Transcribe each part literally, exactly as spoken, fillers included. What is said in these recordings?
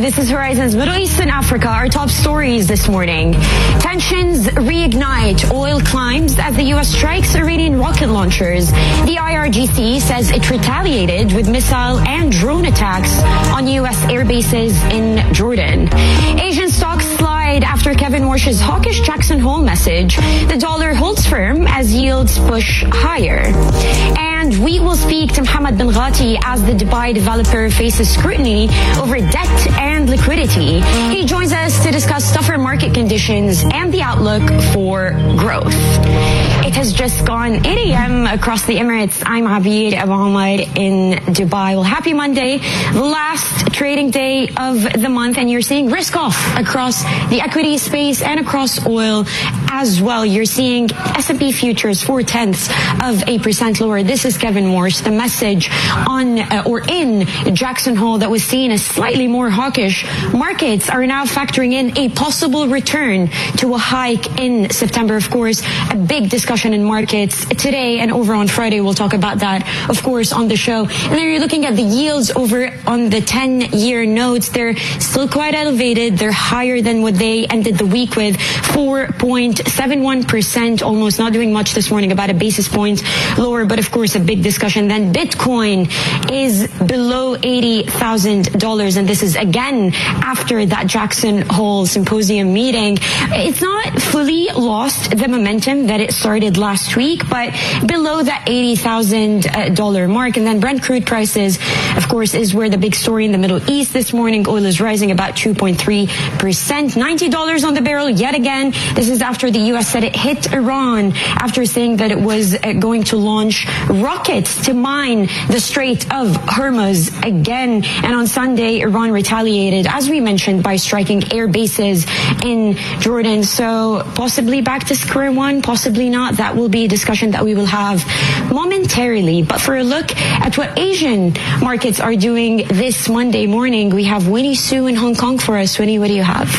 This is Horizon's Middle East and Africa. Our top stories this morning. Tensions reignite. Oil climbs as the U S strikes Iranian rocket launchers. The I R G C says it retaliated with missile and drone attacks on U S air bases in Jordan. Asian stocks slide after Kevin Warsh's hawkish Jackson Hole message. The dollar holds firm as yields push higher. And we will speak to Mohammed bin Ghati as the Dubai developer faces scrutiny over debt and liquidity. He joins us to discuss tougher market conditions and the outlook for growth. It has just gone eight a.m. across the Emirates. I'm Abir Abu Omar in Dubai. Well, happy Monday, the last trading day of the month, and you're seeing risk off across the equity space and across oil as well. You're seeing S and P futures four tenths of a percent lower. This is Kevin Warsh. The message on uh, or in Jackson Hole that was seen as slightly more hawkish. Markets are now factoring in a possible return to a hike in September. Of course, a big discussion in markets today and over on Friday. We'll talk about that, of course, on the show. And then you're looking at the yields over on the ten-year notes. They're still quite elevated. They're higher than what they ended the week with, four point seven one percent, almost not doing much this morning, about a basis point lower, but of course a big discussion. Then Bitcoin is below eighty thousand dollars, and this is again after that Jackson Hole symposium meeting. It's not fully lost the momentum that it started last week, but below that eighty thousand dollars mark. And then Brent crude prices, of course, is where the big story in the Middle East this morning. Oil is rising about two point three percent, ninety dollars on the barrel yet again. This is after the U S said it hit Iran after saying that it was going to launch rockets to mine the Strait of Hormuz again. And on Sunday, Iran retaliated, as we mentioned, by striking air bases in Jordan. So possibly back to square one, possibly not. That will be a discussion that we will have momentarily. But for a look at what Asian markets are doing this Monday morning, we have Winnie Su in Hong Kong for us. Winnie, what do you have?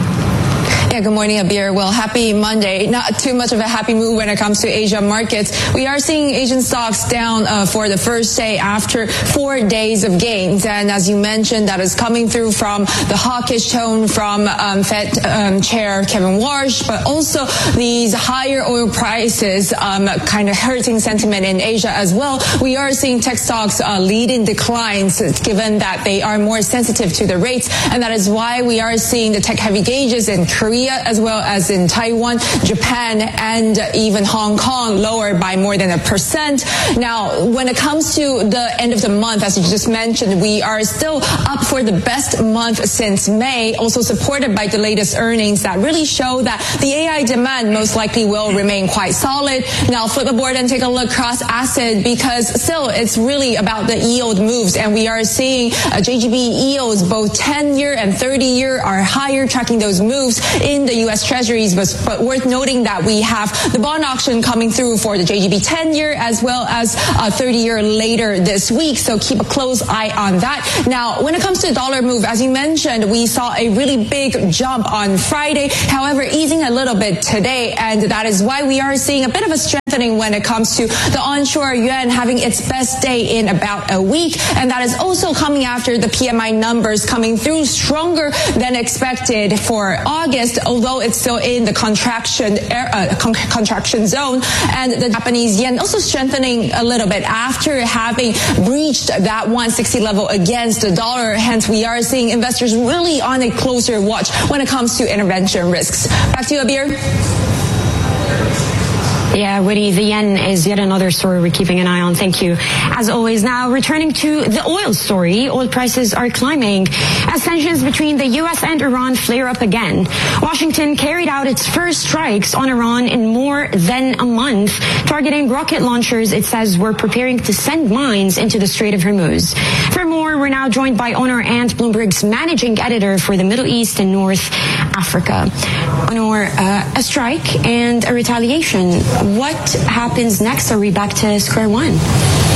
Yeah, good morning, Abir. Well, happy Monday. Not too much of a happy move when it comes to Asia markets. We are seeing Asian stocks down uh, for the first day after four days of gains. And as you mentioned, that is coming through from the hawkish tone from um, Fed um, Chair Kevin Warsh, but also these higher oil prices um, kind of hurting sentiment in Asia as well. We are seeing tech stocks uh, leading declines given that they are more sensitive to the rates. And that is why we are seeing the tech-heavy gauges in Korea as well as in Taiwan, Japan, and even Hong Kong lower by more than a percent. Now, when it comes to the end of the month, as you just mentioned, we are still up for the best month since May, also supported by the latest earnings that really show that the A I demand most likely will remain quite solid. Now, flip the board and take a look across asset because still it's really about the yield moves, and we are seeing uh, J G B yields, both ten-year and thirty-year, are higher, tracking those moves in the U S Treasuries, but, but worth noting that we have the bond auction coming through for the J G B ten-year as well as uh, thirty-year later this week, so keep a close eye on that. Now, when it comes to the dollar move, as you mentioned, we saw a really big jump on Friday, however, easing a little bit today, and that is why we are seeing a bit of a strengthening when it comes to the onshore yuan having its best day in about a week, and that is also coming after the P M I numbers coming through stronger than expected for August, although it's still in the contraction uh, con- contraction zone. And the Japanese yen also strengthening a little bit after having breached that one sixty level against the dollar. Hence, we are seeing investors really on a closer watch when it comes to intervention risks. Back to you, Abir. Yeah, Winnie, the yen is yet another story we're keeping an eye on. Thank you. As always, now returning to the oil story, oil prices are climbing as tensions between the U S and Iran flare up again. Washington carried out its first strikes on Iran in more than a month, targeting rocket launchers it says were preparing to send mines into the Strait of Hormuz. For more, we're now joined by Onur Ant, Bloomberg's managing editor for the Middle East and North Africa. Onur, uh, a strike and a retaliation. What happens next? Are we back to square one?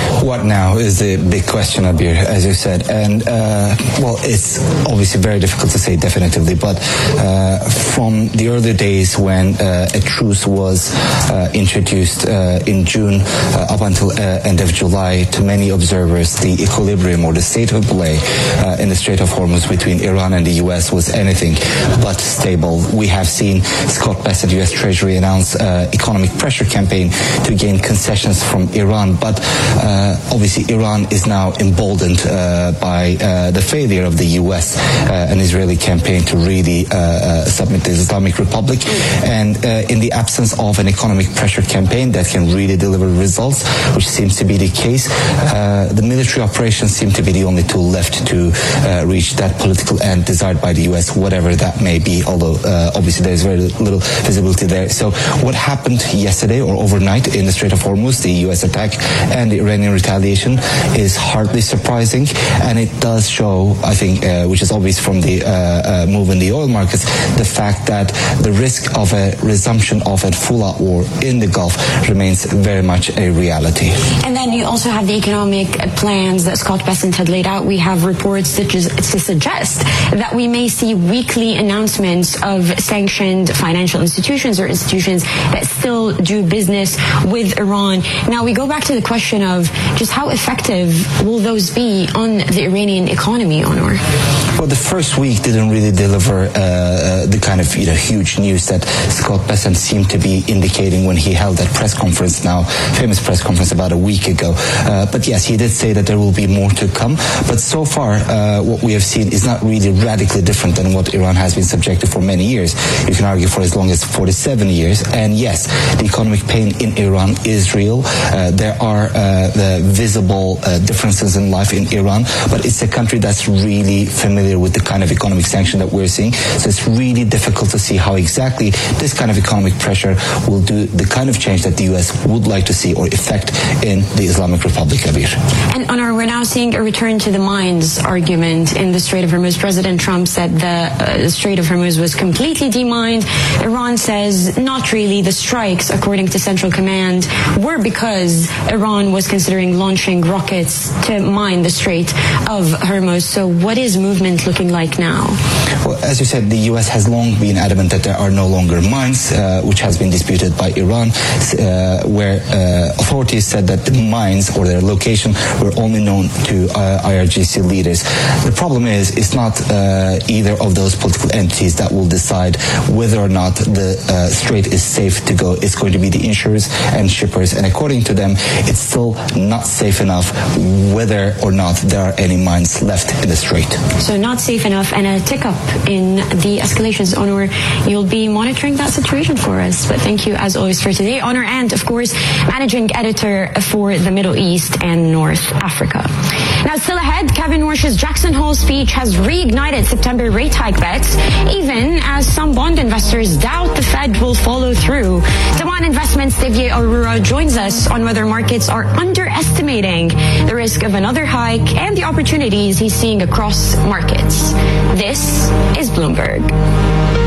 What now is the big question, Abir, as you said. And, uh, well, it's obviously very difficult to say definitively, but uh, from the early days when uh, a truce was uh, introduced uh, in June uh, up until uh, end of July, to many observers, the equilibrium or the state of play uh, in the Strait of Hormuz between Iran and the U S was anything but stable. We have seen Scott Bessent, U S Treasury, announce uh, economic pressure campaign to gain concessions from Iran, but uh, obviously Iran is now emboldened uh, by uh, the failure of the U S uh, and Israeli campaign to really uh, uh, submit the Islamic Republic, and uh, in the absence of an economic pressure campaign that can really deliver results, which seems to be the case, uh, the military operations seem to be the only tool left to uh, reach that political end desired by the U S, whatever that may be, although uh, obviously there's very little visibility there. So what happened yesterday or overnight in the Strait of Hormuz, the U S attack and the Iranian retaliation, is hardly surprising, and it does show, I think, uh, which is obvious from the uh, uh, move in the oil markets, the fact that the risk of a resumption of a full-out war in the Gulf remains very much a reality. And then you also have the economic plans that Scott Bessent had laid out. We have reports that just to suggest that we may see weekly announcements of sanctioned financial institutions or institutions that still do business with Iran. Now we go back to the question of just how effective will those be on the Iranian economy, Onur? Well, the first week didn't really deliver uh, uh, the kind of you know huge news that Scott Bessent seemed to be indicating when he held that press conference, now famous press conference about a week ago. Uh, but yes, he did say that there will be more to come. But so far, uh, what we have seen is not really radically different than what Iran has been subject to for many years. You can argue for as long as forty-seven years. And yes, the economic pain in Iran is real. Uh, there are uh, the visible uh, differences in life in Iran, but it's a country that's really familiar with the kind of economic sanction that we're seeing. So it's really difficult to see how exactly this kind of economic pressure will do the kind of change that the U S would like to see or effect in the Islamic Republic, Abir. And Onur, we're now seeing a return to the mines argument in the Strait of Hormuz. President Trump said the, uh, the Strait of Hormuz was completely demined. Iran says not really. The strikes, according to Central Command, were because Iran was considering launching rockets to mine the Strait of Hormuz. So what is movement looking like now? Well, as you said, the U S has long been adamant that there are no longer mines, uh, which has been disputed by Iran, uh, where uh, authorities said that the mines or their location were only known to uh, I R G C leaders. The problem is, it's not uh, either of those political entities that will decide whether or not the uh, strait is safe to go. It's going to be the insurers and shippers, and according to them, it's still not safe enough whether or not there are any mines left in the strait. So not safe enough, and a tick up in the escalations. Onur, you'll be monitoring that situation for us, but thank you as always for today. Onur Ant, of course, managing editor for the Middle East and North Africa. Now, still ahead, Kevin Warsh's Jackson Hole speech has reignited September rate hike bets, even as some bond investors doubt the Fed will follow through. Dawan Investments' Xavier Aurora joins us on whether markets are underestimating the risk of another hike and the opportunities he's seeing across markets. This is Bloomberg.